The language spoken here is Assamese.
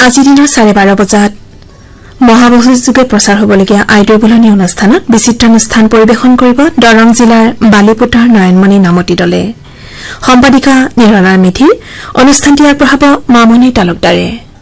আজি দিনৰ 12:30 বজাত মহাবহুযোগে প্ৰচাৰ হ'বলগীয়া আইদেউ বুলনি অনুষ্ঠানত বিচিত্ৰানুষ্ঠান পৰিৱেশন কৰিব দৰং জিলাৰ বালিপুটাৰ নয়নমণি নামতি দলে। সম্পাদিকা নিৰলাৰ মেধিৰ অনুষ্ঠানটি আগবঢ়াব মামনি তালুকদাৰে।